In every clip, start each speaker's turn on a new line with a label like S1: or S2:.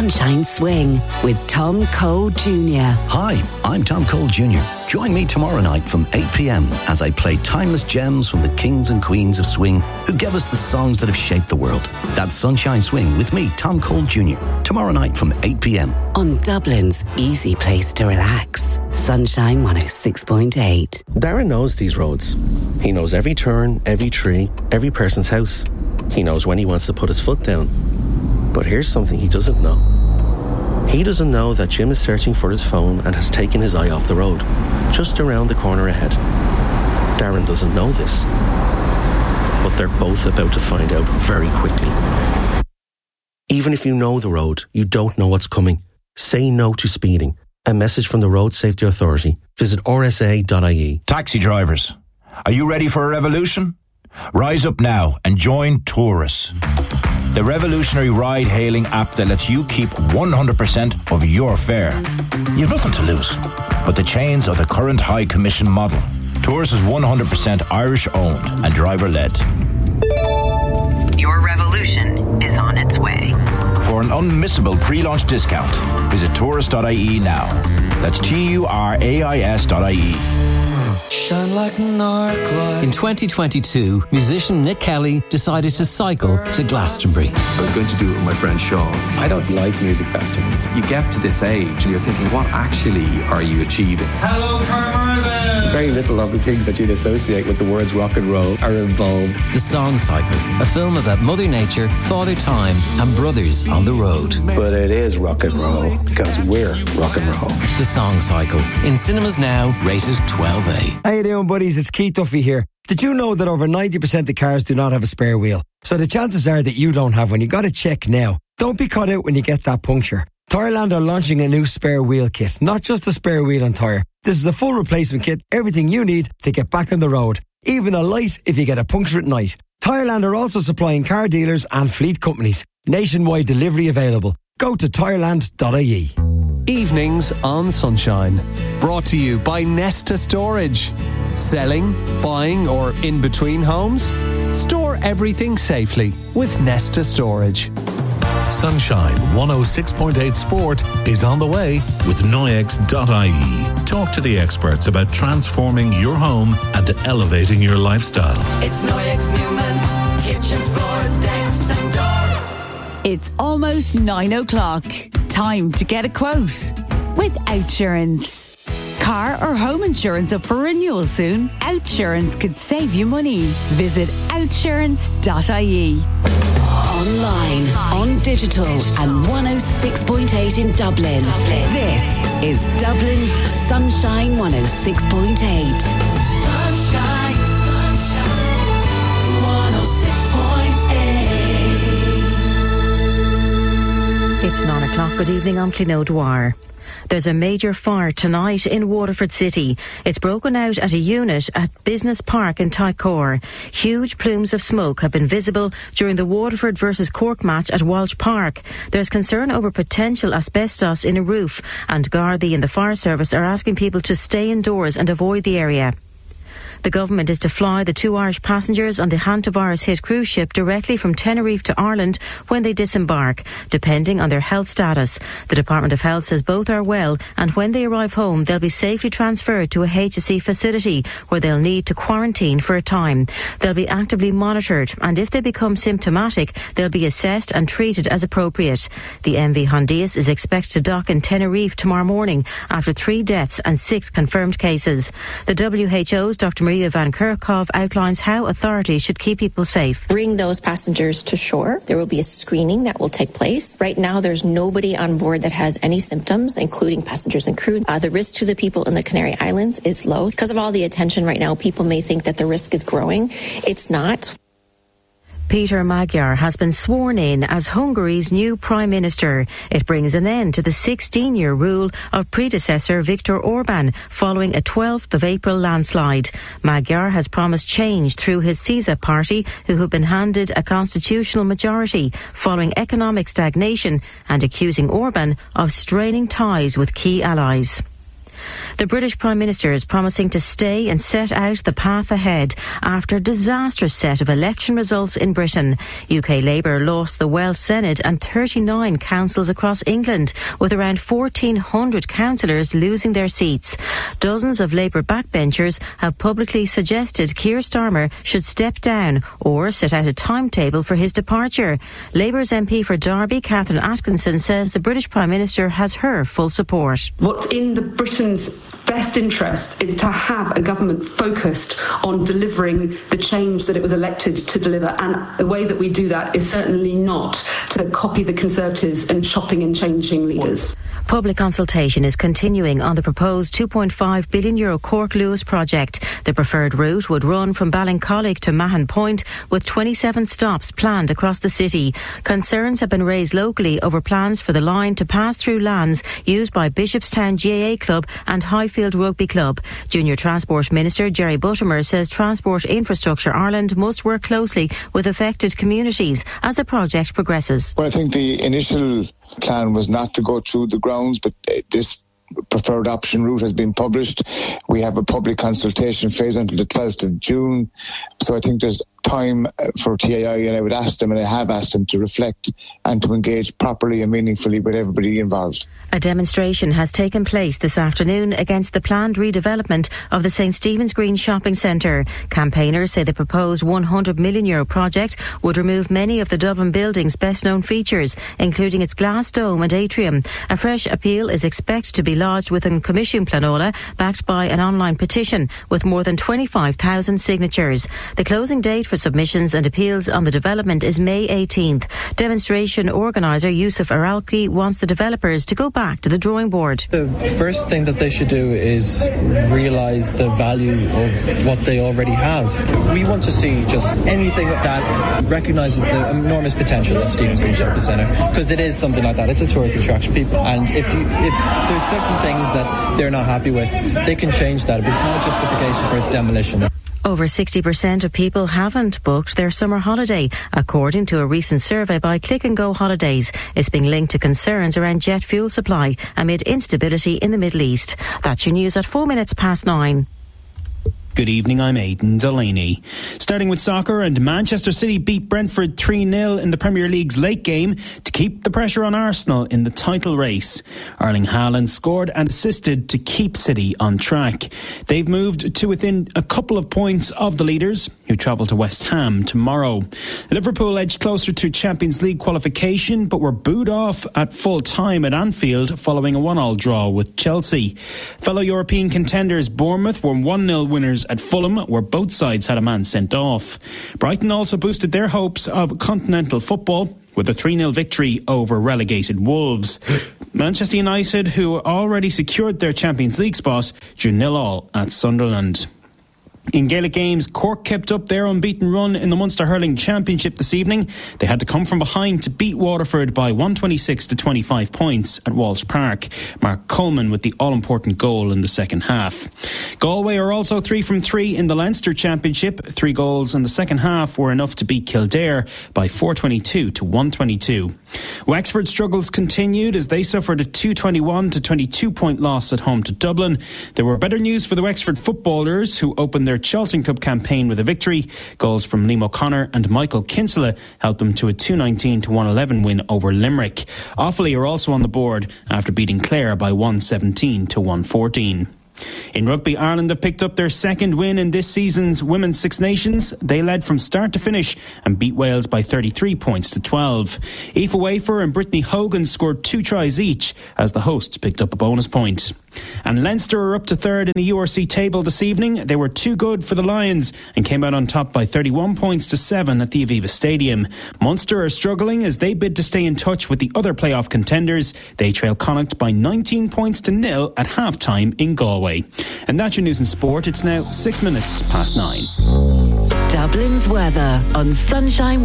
S1: Sunshine Swing with Tom Cole Jr.
S2: Hi, I'm Tom Cole Jr. Join me tomorrow night from 8 p.m. as I play timeless gems from the kings and queens of swing who gave us the songs that have shaped the world. That's Sunshine Swing with me, Tom Cole Jr. Tomorrow night from 8 p.m.
S1: on Dublin's easy place to relax. Sunshine 106.8.
S3: Darren knows these roads. He knows every turn, every tree, every person's house. He knows when he wants to put his foot down. But here's something he doesn't know. He doesn't know that Jim is searching for his phone and has taken his eye off the road, just around the corner ahead. Darren doesn't know this, but they're both about to find out very quickly. Even if you know the road, you don't know what's coming. Say no to speeding. A message from the Road Safety Authority. Visit rsa.ie.
S4: Taxi drivers, are you ready for a revolution? Rise up now and join Taurus, the revolutionary ride-hailing app that lets you keep 100% of your fare. You've nothing to lose but the chains of the current high commission model. Taurus is 100% Irish-owned and driver-led.
S5: Your revolution is on its way.
S4: For an unmissable pre-launch discount, visit taurus.ie now. That's TURAIS.ie.
S6: Shine like an arc light.
S7: In 2022, musician Nick Kelly decided to cycle to Glastonbury.
S8: I was going to do it with my friend Sean. I don't like music festivals. You get to this age and you're thinking, what actually are you achieving?
S9: Hello, Carmarthen!
S8: Very little of the things that you'd associate with the words rock and roll are involved.
S7: The Song Cycle, a film about Mother Nature, Father Time and brothers on the road.
S8: But it is rock and roll because we're rock and roll.
S7: The Song Cycle, in cinemas now, rated 12A.
S10: How you doing, buddies? It's Keith Duffy here. Did you know that over 90% of cars do not have a spare wheel? So the chances are that you don't have one. You got to check now. Don't be caught out when you get that puncture. Tyreland are launching a new spare wheel kit. Not just a spare wheel and tyre. This is a full replacement kit. Everything you need to get back on the road. Even a light if you get a puncture at night. Tyreland are also supplying car dealers and fleet companies. Nationwide delivery available. Go to tyreland.ie.
S11: Evenings on Sunshine. Brought to you by Nesta Storage. Selling, buying or in between homes? Store everything safely with Nesta Storage.
S12: Sunshine 106.8 Sport is on the way with Noyex.ie. Talk to the experts about transforming your home and elevating your lifestyle.
S13: It's Noyex Newman's kitchens, floors, decks and doors.
S14: It's almost 9 o'clock. Time to get a quote with Outsurance. Car or home insurance up for renewal soon? Outsurance could save you money. Visit outsurance.ie.
S1: Online, on digital and 106.8 in Dublin. This is Dublin's Sunshine 106.8.
S13: Sunshine, sunshine, 106.8.
S15: It's 9 o'clock. Good evening, I'm Clín O'Dwyer. There's a major fire tonight in Waterford City. It's broken out at a unit at Business Park in Tycor. Huge plumes of smoke have been visible during the Waterford versus Cork match at Walsh Park. There's concern over potential asbestos in a roof, and Gardaí and the fire service are asking people to stay indoors and avoid the area. The government is to fly the 2 Irish passengers on the hantavirus-hit cruise ship directly from Tenerife to Ireland when they disembark, depending on their health status. The Department of Health says both are well, and when they arrive home, they'll be safely transferred to a HSE facility where they'll need to quarantine for a time. They'll be actively monitored, and if they become symptomatic, they'll be assessed and treated as appropriate. The MV Hondias is expected to dock in Tenerife tomorrow morning after 3 deaths and 6 confirmed cases. The WHO's Dr. Maria Van Kerkhove outlines how authorities should keep people safe.
S16: Bring those passengers to shore. There will be a screening that will take place. Right now, there's nobody on board that has any symptoms, including passengers and crew. The risk to the people in the Canary Islands is low. Because of all the attention right now, people may think that the risk is growing. It's not.
S15: Peter Magyar has been sworn in as Hungary's new Prime Minister. It brings an end to the 16-year rule of predecessor Viktor Orban following a 12th of April landslide. Magyar has promised change through his CSA party, who have been handed a constitutional majority following economic stagnation, and accusing Orban of straining ties with key allies. The British Prime Minister is promising to stay and set out the path ahead after a disastrous set of election results in Britain. UK Labour lost the Welsh Senate and 39 councils across England, with around 1,400 councillors losing their seats. Dozens of Labour backbenchers have publicly suggested Keir Starmer should step down or set out a timetable for his departure. Labour's MP for Derby, Catherine Atkinson, says the British Prime Minister has her full support.
S17: What's in Britain's best interest is to have a government focused on delivering the change that it was elected to deliver, and the way that we do that is certainly not to copy the Conservatives and chopping and changing leaders.
S15: Public consultation is continuing on the proposed €2.5 billion Cork-Lewis project. The preferred route would run from Ballincollig to Mahon Point, with 27 stops planned across the city. Concerns have been raised locally over plans for the line to pass through lands used by Bishopstown GAA Club and Highfield Rugby Club. Junior Transport Minister Jerry Buttimer says Transport Infrastructure Ireland must work closely with affected communities as the project progresses.
S18: Well, I think the initial plan was not to go through the grounds, but this preferred option route has been published. We have a public consultation phase until the 12th of June. So I think there's time for TAI, and I would ask them, and I have asked them, to reflect and to engage properly and meaningfully with everybody involved.
S15: A demonstration has taken place this afternoon against the planned redevelopment of the St Stephen's Green shopping centre. Campaigners say the proposed €100 million project would remove many of the Dublin building's best-known features, including its glass dome and atrium. A fresh appeal is expected to be lodged within Commission Planola, backed by an online petition with more than 25,000 signatures. The closing date for submissions and appeals on the development is May 18th. Demonstration organiser Yusuf Aralki wants the developers to go back to the drawing board.
S19: The first thing that they should do is realise the value of what they already have. We want to see just anything that recognises the enormous potential of Stephen's Green Shopping Centre, because it is something like that. It's a tourist attraction, people. And if there's certain things that they're not happy with, they can change that, but it's not a justification for its demolition.
S15: Over 60% of people haven't booked their summer holiday, according to a recent survey by Click and Go Holidays. It's being linked to concerns around jet fuel supply amid instability in the Middle East. That's your news at 9:04.
S20: Good evening, I'm Aidan Delaney. Starting with soccer, and Manchester City beat Brentford 3-0 in the Premier League's late game to keep the pressure on Arsenal in the title race. Erling Haaland scored and assisted to keep City on track. They've moved to within a couple of points of the leaders, who travel to West Ham tomorrow. Liverpool edged closer to Champions League qualification, but were booed off at full time at Anfield following a 1-1 draw with Chelsea. Fellow European contenders Bournemouth were 1-0 winners at Fulham, where both sides had a man sent off. Brighton also boosted their hopes of continental football with a 3-0 victory over relegated Wolves. Manchester United, who already secured their Champions League spot, drew 0-0 at Sunderland. In Gaelic games, Cork kept up their unbeaten run in the Munster Hurling Championship this evening. They had to come from behind to beat Waterford by 126 to 25 points at Walsh Park. Mark Coleman with the all-important goal in the second half. Galway are also 3 from 3 in the Leinster Championship. 3 goals in the second half were enough to beat Kildare by 422 to 122. Wexford struggles continued as they suffered a 221 to 22 point loss at home to Dublin. There were better news for the Wexford footballers, who opened their Charlton Cup campaign with a victory. Goals from Liam O'Connor and Michael Kinsella helped them to a 219 to 111 win over Limerick. Offaly are also on the board after beating Clare by 117 to 114. In rugby, Ireland have picked up their second win in this season's Women's Six Nations. They led from start to finish and beat Wales by 33 points to 12. Aoife Wafer and Brittany Hogan scored 2 tries each as the hosts picked up a bonus point. And Leinster are up to third in the URC table this evening. They were too good for the Lions and came out on top by 31 points to 7 at the Aviva Stadium. Munster are struggling as they bid to stay in touch with the other playoff contenders. They trail Connacht by 19 points to 0 at half-time in Galway. And that's your news and sport. It's now 6 minutes past 9.
S1: Dublin's weather on Sunshine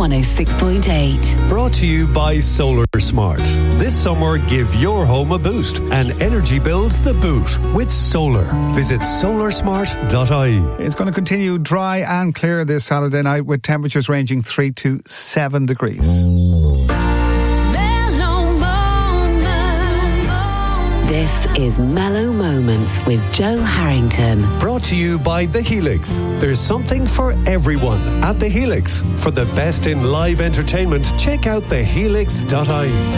S1: 106.8.
S21: Brought to you by Solar Smart. This summer, give your home a boost and energy bills the boot with solar. Visit solarsmart.ie.
S22: It's going to continue dry and clear this Saturday night with temperatures ranging 3 to 7 degrees.
S1: This is Mellow Moments with Joe Harrington.
S21: Brought to you by The Helix. There's something for everyone at The Helix. For the best in live entertainment, check out thehelix.ie.